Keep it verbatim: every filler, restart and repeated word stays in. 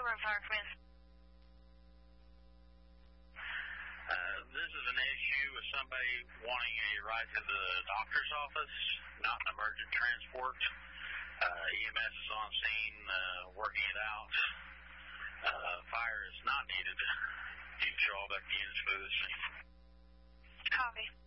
Dearborn Fire Command. Uh, this is an issue with somebody wanting a ride to the doctor's office, not an emergent transport. Uh, E M S is on scene, uh, working it out. Uh, fire is not needed. You can show all back the units for this. Copy.